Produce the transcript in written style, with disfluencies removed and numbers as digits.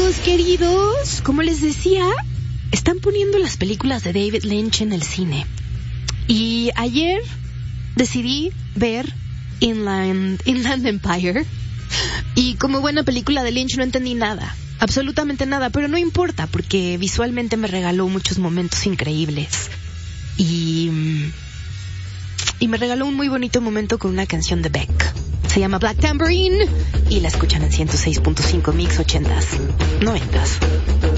amigos queridos, como les decía, están poniendo las películas de David Lynch en el cine. Y ayer decidí ver Inland Empire. Y como buena película de Lynch no entendí nada, absolutamente nada, pero no importa porque visualmente me regaló muchos momentos increíbles. Y me regaló un muy bonito momento con una canción de Beck. Se llama Black Tambourine y la escuchan en 106.5 Mix 80s, 90s.